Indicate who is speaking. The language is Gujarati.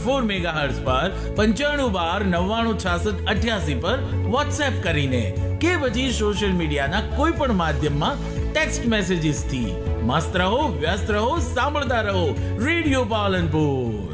Speaker 1: 107.4 मेगाहर्ट्ज पर 9512996688 पर व्हाट्सएप કરીને કે પછી સોશિયલ મીડિયાના કોઈ પણ માધ્યમમાં ટેક્સ્ટ મેસેજીસ થી મસ્ત રહો, વ્યસ્ત રહો, સાંભળતા રહો રેડિયો પાલનપુર.